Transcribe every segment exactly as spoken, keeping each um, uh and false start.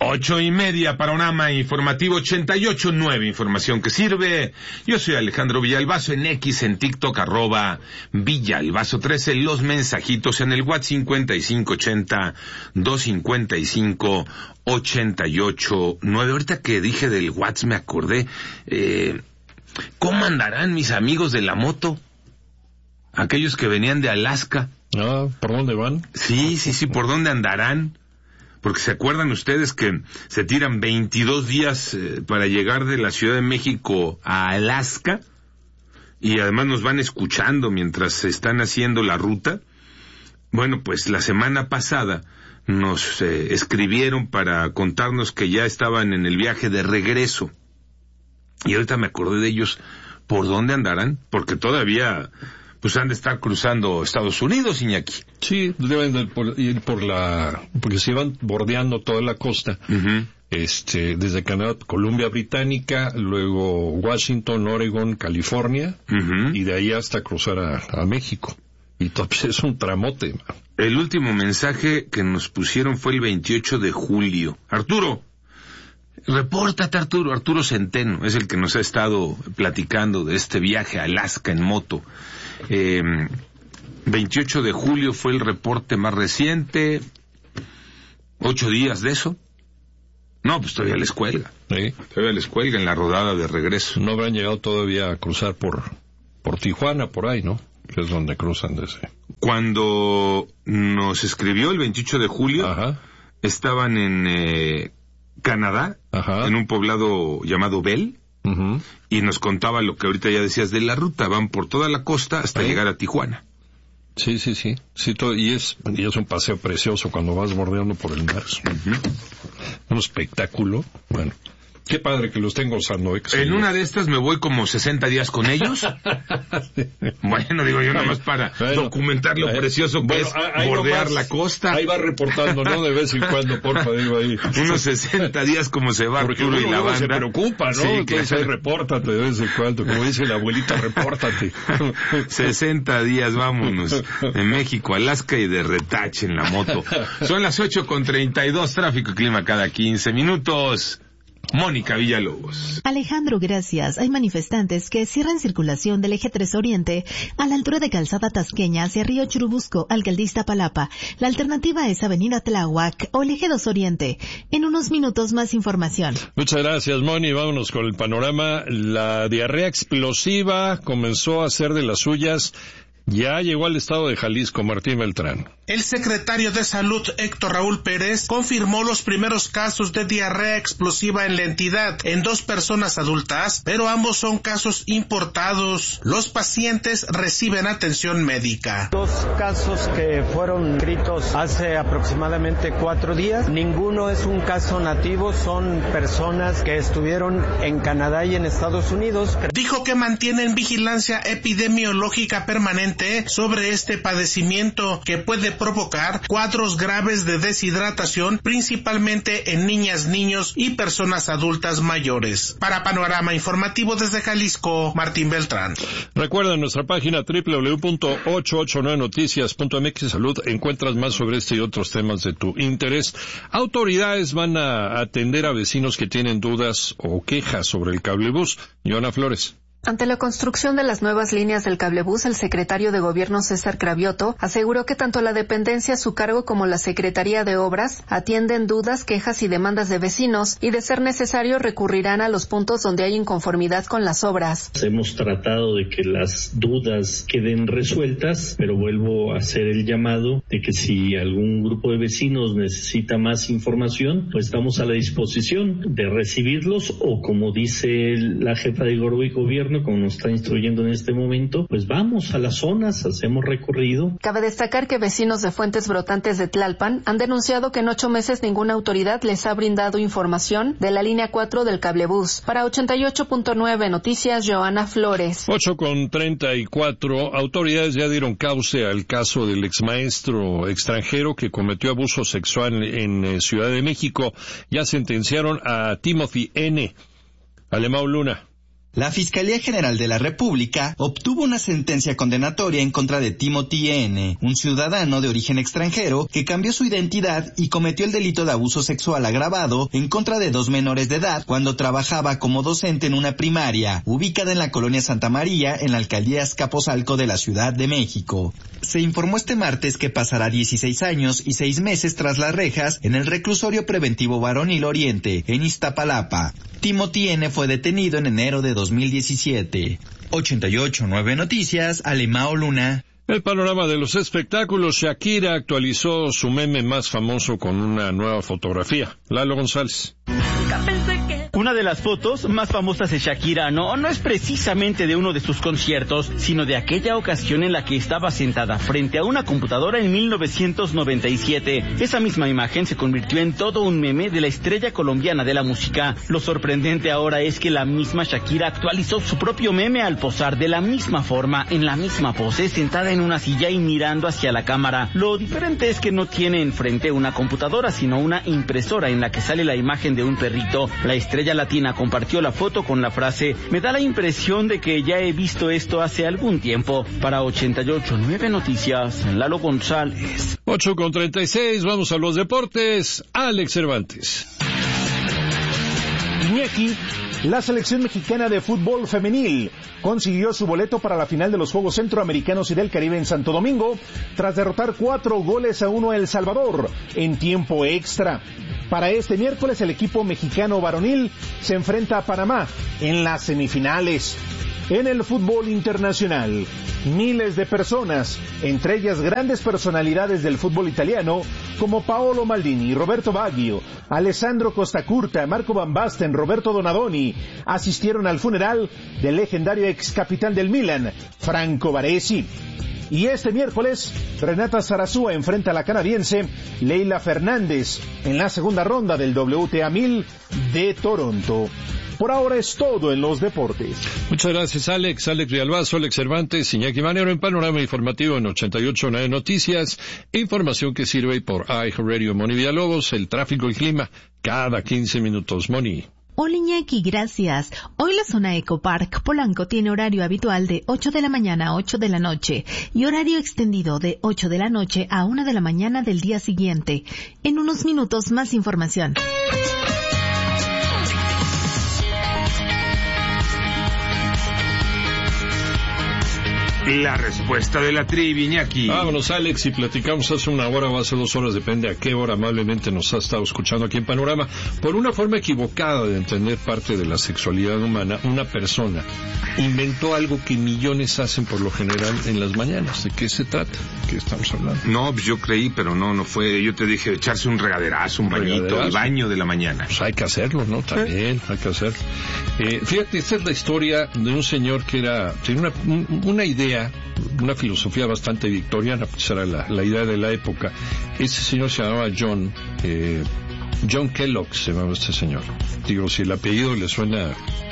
Ocho y media, Panorama Informativo ochenta y ocho punto nueve, información que sirve. Yo soy Alejandro Villalbazo, en X, en TikTok, arroba Villalbazo trece, los mensajitos en el WhatsApp cincuenta y cinco ochenta, doscientos cincuenta y cinco, ochenta y ocho nueve. Ahorita que dije del WhatsApp me acordé, eh, ¿cómo andarán mis amigos de la moto? Aquellos que venían de Alaska. Ah, ¿por dónde van? Sí, sí, sí, ¿por dónde andarán? Porque se acuerdan ustedes que se tiran veintidós días eh, para llegar de la Ciudad de México a Alaska, y además nos van escuchando mientras se están haciendo la ruta. Bueno, pues la semana pasada nos eh, escribieron para contarnos que ya estaban en el viaje de regreso. Y ahorita me acordé de ellos. ¿Por dónde andarán? Porque todavía pues han de estar cruzando Estados Unidos, Iñaki. Sí, deben de por, ir por la... porque se van bordeando toda la costa. Uh-huh. Este, desde Canadá, Columbia Británica, luego Washington, Oregon, California, uh-huh. y de ahí hasta cruzar a, a México. Y pues, es un tramote. Man. El último mensaje que nos pusieron fue el veintiocho de julio. Arturo, repórtate, Arturo. Arturo Centeno es el que nos ha estado platicando de este viaje a Alaska en moto. Eh, veintiocho de julio fue el reporte más reciente. Ocho días de eso. No, pues todavía les cuelga. ¿Sí? Todavía les cuelga en la rodada de regreso. No habrán llegado todavía a cruzar por, por Tijuana, por ahí, ¿no? Que es donde cruzan de ese. Cuando nos escribió el veintiocho de julio, ajá, estaban en eh, Canadá, ajá, en un poblado llamado Bell. Uh-huh. Y nos contaba lo que ahorita ya decías de la ruta, van por toda la costa hasta ¿Eh? llegar a Tijuana. Sí, sí, sí, sí todo, y, es, y es un paseo precioso cuando vas bordeando por el mar. Uh-huh. Un espectáculo, bueno. Qué padre que los tengo usando. ¿eh? En una de estas me voy como sesenta días con ellos. Bueno, digo yo, nada más para bueno, documentar lo eh, precioso que bueno, es bordear nomás, la costa. Ahí va reportando, ¿no? De vez en cuando, porfa, digo ahí. Unos sesenta días como se va porque Arturo y la banda. Se preocupa, ¿no? Sí, entonces claro. Ahí repórtate de vez en cuando. Como dice la abuelita, repórtate. sesenta días, vámonos. De México a Alaska y de retache en la moto. Son las ocho con treinta y dos, tráfico y clima cada quince minutos. Mónica Villalobos. Alejandro, gracias. Hay manifestantes que cierran circulación del eje tres Oriente a la altura de Calzada Tasqueña hacia Río Churubusco, Alcaldía Palapa. La alternativa es Avenida Tláhuac o el eje dos Oriente. En unos minutos más información. Muchas gracias, Moni. Vámonos con el panorama. La diarrea explosiva comenzó a hacer de las suyas. Ya llegó al estado de Jalisco, Martín Beltrán. El secretario de Salud, Héctor Raúl Pérez, confirmó los primeros casos de diarrea explosiva en la entidad en dos personas adultas, pero ambos son casos importados. Los pacientes reciben atención médica. Dos casos que fueron inscritos hace aproximadamente cuatro días. Ninguno es un caso nativo, son personas que estuvieron en Canadá y en Estados Unidos. Dijo que mantienen vigilancia epidemiológica permanente sobre este padecimiento que puede provocar cuadros graves de deshidratación, principalmente en niñas, niños y personas adultas mayores. Para Panorama Informativo desde Jalisco, Martín Beltrán. Recuerda nuestra página doble u doble u doble u punto ochocientos ochenta y nueve noticias punto m x Salud. Encuentras más sobre este y otros temas de tu interés. Autoridades van a atender a vecinos que tienen dudas o quejas sobre el cablebús. Joana Flores. Ante la construcción de las nuevas líneas del cablebús, el secretario de Gobierno César Cravioto aseguró que tanto la dependencia a su cargo como la Secretaría de Obras atienden dudas, quejas y demandas de vecinos y, de ser necesario, recurrirán a los puntos donde hay inconformidad con las obras. Hemos tratado de que las dudas queden resueltas, pero vuelvo a hacer el llamado de que si algún grupo de vecinos necesita más información, pues estamos a la disposición de recibirlos o, como dice la jefa de Gobierno, como nos está instruyendo en este momento, pues vamos a las zonas, hacemos recorrido. Cabe destacar que vecinos de Fuentes Brotantes de Tlalpan han denunciado que en ocho meses ninguna autoridad les ha brindado información de la línea cuatro del cablebús. Para ochenta y ocho punto nueve Noticias, Joana Flores. ocho con treinta y cuatro, autoridades ya dieron cauce al caso del exmaestro extranjero que cometió abuso sexual en eh, Ciudad de México. Ya sentenciaron a Timothy N. Alemão Luna. La Fiscalía General de la República obtuvo una sentencia condenatoria en contra de Timothy N., un ciudadano de origen extranjero que cambió su identidad y cometió el delito de abuso sexual agravado en contra de dos menores de edad cuando trabajaba como docente en una primaria ubicada en la colonia Santa María en la alcaldía Azcapotzalco de la Ciudad de México. Se informó este martes que pasará dieciséis años y seis meses tras las rejas en el reclusorio preventivo Varonil Oriente, en Iztapalapa. Timothy N. fue detenido en enero de dos mil diecisiete. ochenta y ocho punto nueve Noticias, Alemao Luna. El panorama de los espectáculos. Shakira actualizó su meme más famoso con una nueva fotografía. Lalo González. Una de las fotos más famosas de Shakira no, no es precisamente de uno de sus conciertos, sino de aquella ocasión en la que estaba sentada frente a una computadora en mil novecientos noventa y siete. Esa misma imagen se convirtió en todo un meme de la estrella colombiana de la música. Lo sorprendente ahora es que la misma Shakira actualizó su propio meme al posar de la misma forma, en la misma pose, sentada en una silla y mirando hacia la cámara. Lo diferente es que no tiene enfrente una computadora, sino una impresora en la que sale la imagen de un perrito. La estrella latina compartió la foto con la frase: me da la impresión de que ya he visto esto hace algún tiempo. Para ochenta y ocho punto nueve Noticias, Lalo González. ocho con treinta y seis, vamos a los deportes. Alex Cervantes. Iñaki, la selección mexicana de fútbol femenil consiguió su boleto para la final de los Juegos Centroamericanos y del Caribe en Santo Domingo, tras derrotar cuatro goles a uno a El Salvador en tiempo extra. Para este miércoles, el equipo mexicano varonil se enfrenta a Panamá en las semifinales. En el fútbol internacional, miles de personas, entre ellas grandes personalidades del fútbol italiano, como Paolo Maldini, Roberto Baggio, Alessandro Costacurta, Marco Van Basten, Roberto Donadoni, asistieron al funeral del legendario ex capitán del Milan, Franco Baresi. Y este miércoles, Renata Zarazúa enfrenta a la canadiense Leila Fernández en la segunda ronda del W T A mil de Toronto. Por ahora es todo en los deportes. Muchas gracias, Alex. Alex Rialbazo, Alex Cervantes, Iñaki Manero en Panorama Informativo en ochenta y ocho punto nueve Noticias. Información que sirve por iHeartRadio. Moni Villalobos, el tráfico y clima cada quince minutos. Moni. Hola Iñaki, gracias. Hoy la zona Ecopark Polanco tiene horario habitual de ocho de la mañana a ocho de la noche y horario extendido de ocho de la noche a una de la mañana del día siguiente. En unos minutos más información. La respuesta de la trivia, Iñaki. Vámonos, Alex, y platicamos hace una hora o hace dos horas, depende a qué hora amablemente nos ha estado escuchando aquí en Panorama. Por una forma equivocada de entender parte de la sexualidad humana, una persona inventó algo que millones hacen por lo general en las mañanas. ¿De qué se trata? ¿De qué estamos hablando? No, pues yo creí, pero no, no fue. Yo te dije echarse un regaderazo, un, un bañito, regaderazo. El baño de la mañana. Pues hay que hacerlo, ¿no? También ¿Eh? hay que hacerlo. Eh, fíjate, esta es la historia de un señor que era, tenía una, una idea, una filosofía bastante victoriana, pues era la, la idea de la época. Ese señor se llamaba John, eh, John Kellogg se llamaba este señor. Digo, si el apellido le suena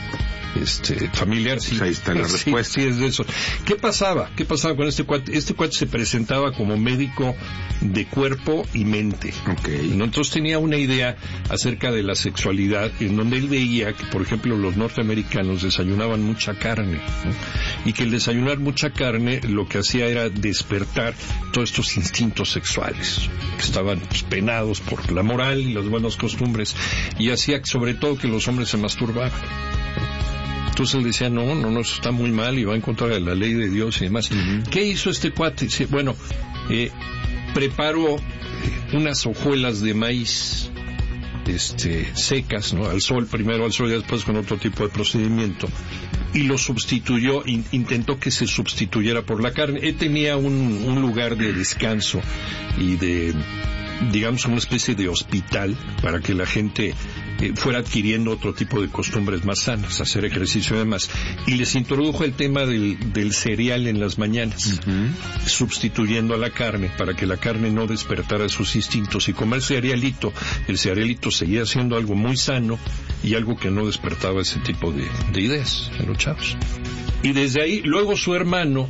este familiar, sí, pues ahí está la sí, respuesta. Sí, es de eso. ¿Qué pasaba? ¿Qué pasaba con este cuate? Este cuate se presentaba como médico de cuerpo y mente. Okay. ¿No? Entonces tenía una idea acerca de la sexualidad, en donde él veía que, por ejemplo, los norteamericanos desayunaban mucha carne, ¿no? Y que el desayunar mucha carne lo que hacía era despertar todos estos instintos sexuales que estaban pues, penados por la moral y las buenas costumbres, y hacía sobre todo que los hombres se masturbaban. Entonces él decía, no, no, no, eso está muy mal y va en contra de la ley de Dios y demás. Uh-huh. ¿Qué hizo este cuate? Bueno, eh, preparó unas hojuelas de maíz este, secas, ¿no? Al sol, primero al sol y después con otro tipo de procedimiento. Y lo sustituyó, in, intentó que se sustituyera por la carne. Él tenía un, un lugar de descanso y de, digamos, una especie de hospital para que la gente eh, fuera adquiriendo otro tipo de costumbres más sanas, hacer ejercicio y demás. Y les introdujo el tema del, del cereal en las mañanas, uh-huh. sustituyendo a la carne para que la carne no despertara sus instintos y comer cerealito. El cerealito seguía siendo algo muy sano y algo que no despertaba ese tipo de, de ideas en los chavos. Y desde ahí, luego su hermano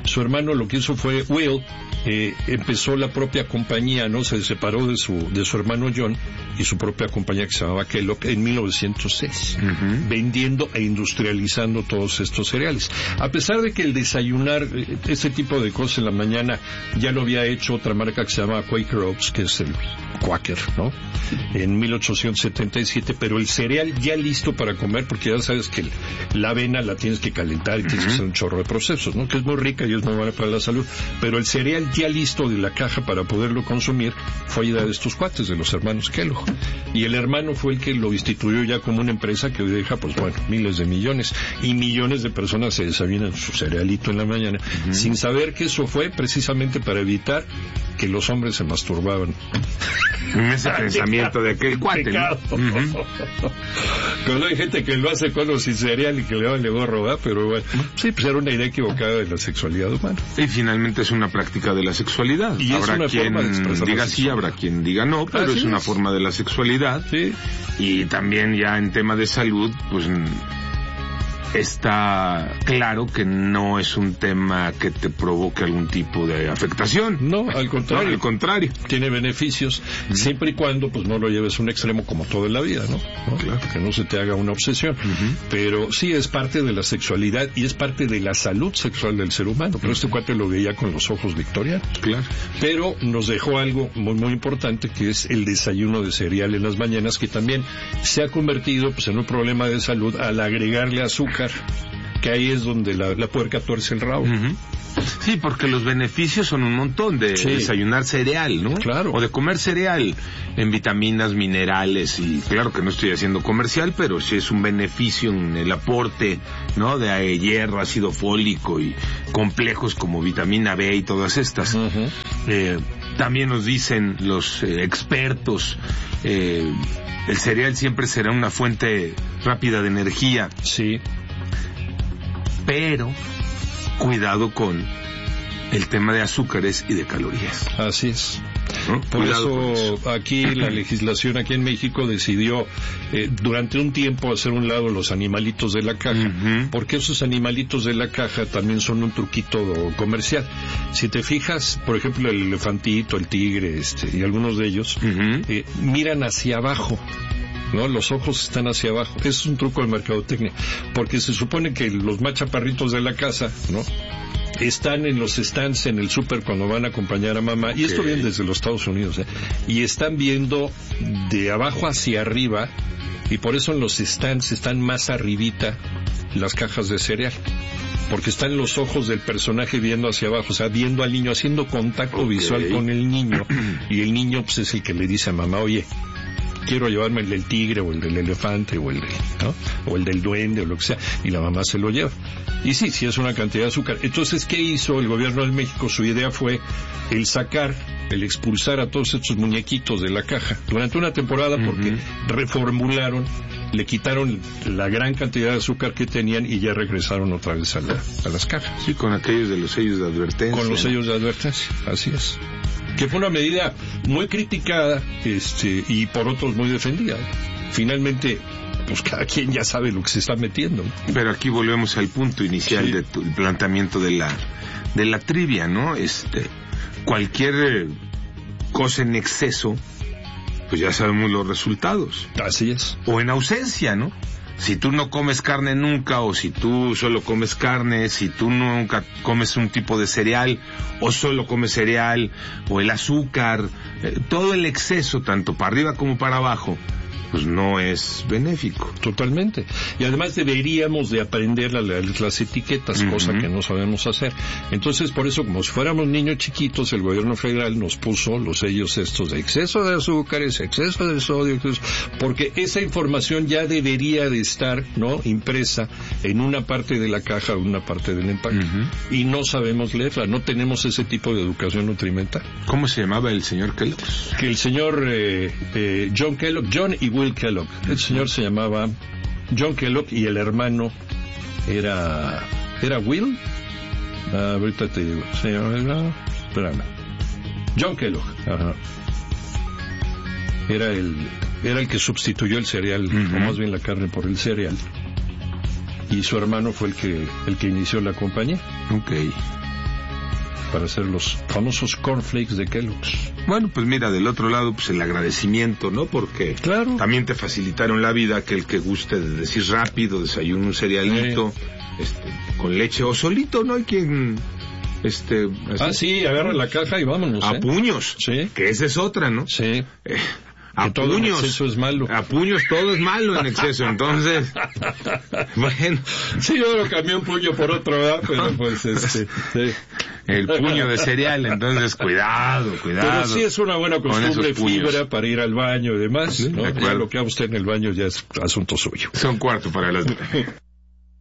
Su hermano lo que hizo fue, Will, eh, empezó la propia compañía, ¿no? Se separó de su, de su hermano John y su propia compañía que se llamaba Kellogg en mil novecientos seis, uh-huh. vendiendo e industrializando todos estos cereales. A pesar de que el desayunar, eh, ese tipo de cosas en la mañana, ya lo había hecho otra marca que se llama Quaker Oats, que es el Quaker, ¿no? En mil ochocientos setenta y siete, pero el cereal ya listo para comer, porque ya sabes que la avena la tienes que calentar y tienes uh-huh. que hacer un chorro de procesos, ¿no? Que es muy rica y es muy buena para la salud, pero el cereal ya listo de la caja para poderlo consumir fue idea de estos cuates, de los hermanos Kellogg. Y el hermano fue el que lo instituyó ya como una empresa que hoy deja, pues bueno, miles de millones y millones de personas se desayunan su cerealito en la mañana, uh-huh. sin saber que eso fue precisamente para evitar que los hombres se masturbaban. Ese pensamiento de aquel cuate, ¿no? Uh-huh. Cuando hay gente que lo hace con o sin cereal y que le vale gorro, ¿verdad? Pero bueno, sí, pues era una idea equivocada de la sexualidad humana. Y finalmente es una práctica de la sexualidad. Y habrá es una quien diga sí, habrá quien diga no, pero Así es una es. forma de la sexualidad. Sí. Y también ya en tema de salud, pues está claro que no es un tema que te provoque algún tipo de afectación. No, al contrario. No, al contrario. Tiene beneficios, uh-huh. siempre y cuando pues no lo lleves a un extremo como todo en la vida, ¿no? ¿No? Claro. Que no se te haga una obsesión. Uh-huh. Pero sí es parte de la sexualidad y es parte de la salud sexual del ser humano. Pero uh-huh. este cuate lo veía con los ojos victorianos. Claro. Pero nos dejó algo muy muy importante, que es el desayuno de cereal en las mañanas, que también se ha convertido pues en un problema de salud al agregarle azúcar, que ahí es donde la, la puerca tuerce el rabo. Uh-huh. Sí, porque los beneficios son un montón de sí. desayunar cereal, ¿no? Claro. O de comer cereal en vitaminas, minerales, y claro que no estoy haciendo comercial, pero sí es un beneficio en el aporte, ¿no? De hierro, ácido fólico y complejos como vitamina B y todas estas. Uh-huh. Eh, también nos dicen los eh, expertos, eh, el cereal siempre será una fuente rápida de energía. Sí. Pero cuidado con el tema de azúcares y de calorías. Así es. ¿No? Por eso, eso aquí la legislación aquí en México decidió eh, durante un tiempo hacer un lado los animalitos de la caja, uh-huh. porque esos animalitos de la caja también son un truquito comercial. Si te fijas, por ejemplo, el elefantito, el tigre, este, y algunos de ellos, uh-huh. eh, miran hacia abajo. ¿No? Los ojos están hacia abajo. Eso es un truco de mercadotecnia, porque se supone que los más chaparritos de la casa, ¿no? Están en los stands en el súper cuando van a acompañar a mamá, okay. y esto viene desde los Estados Unidos, ¿eh? Y están viendo de abajo hacia arriba, y por eso en los stands están más arribita las cajas de cereal, porque están los ojos del personaje viendo hacia abajo, o sea, viendo al niño, haciendo contacto okay. visual con el niño, y el niño pues es el que le dice a mamá, oye, quiero llevarme el del tigre o el del elefante o el del, ¿no? o el del duende o lo que sea, y la mamá se lo lleva. Y sí, sí es una cantidad de azúcar. Entonces, ¿qué hizo el gobierno de México? Su idea fue el sacar, el expulsar a todos estos muñequitos de la caja durante una temporada, porque uh-huh. reformularon, le quitaron la gran cantidad de azúcar que tenían y ya regresaron otra vez a, la, a las cajas. Sí, con aquellos de los sellos de advertencia. Con los sellos de advertencia, así es. Que fue una medida muy criticada, este, y por otros muy defendida. Finalmente, pues cada quien ya sabe lo que se está metiendo. Pero aquí volvemos al punto inicial sí. del planteamiento de la de la trivia, ¿no? Este, cualquier eh, cosa en exceso, pues ya sabemos los resultados. Así es. O en ausencia, ¿no? Si tú no comes carne nunca, o si tú solo comes carne, si tú nunca comes un tipo de cereal, o solo comes cereal, o el azúcar, eh, todo el exceso, tanto para arriba como para abajo, pues no es benéfico. Totalmente. Y además deberíamos de aprender a leer las etiquetas, uh-huh. cosa que no sabemos hacer. Entonces, por eso, como si fuéramos niños chiquitos, el gobierno federal nos puso los sellos estos de exceso de azúcares, exceso de sodio, exceso, porque esa información ya debería de estar, ¿no?, impresa en una parte de la caja o una parte del empaque. Uh-huh. Y no sabemos leerla, no tenemos ese tipo de educación nutrimental. ¿Cómo se llamaba el señor Kellogg? Que el señor eh, eh, John Kellogg, John y Will Kellogg. El señor se llamaba John Kellogg y el hermano era era Will. Ah, ahorita te digo. Se llamaba, espérame. John Kellogg. Ajá. Era el era el que sustituyó el cereal, uh-huh. o más bien la carne por el cereal. Y su hermano fue el que el que inició la compañía. Okay. para hacer los famosos cornflakes de Kellogg's. Bueno, pues mira, del otro lado, pues el agradecimiento, ¿no? Porque claro, también te facilitaron la vida, aquel que guste de decir rápido, desayuno un cerealito, sí. este, con leche o solito, ¿no? Hay quien... Este, ah, sí, agarra la caja y vámonos. A ¿eh? puños. Sí. Que esa es otra, ¿no? Sí. Eh, a que todo puños. En exceso es malo. A puños todo es malo en exceso, entonces. Bueno. Sí, yo lo cambié un puño por otro, ¿verdad? Pero pues este. Sí. El puño de cereal, entonces cuidado, cuidado. Pero sí es una buena costumbre, fibra para ir al baño y demás, ¿no? Ya lo que haga usted en el baño ya es asunto suyo. Son cuarto para las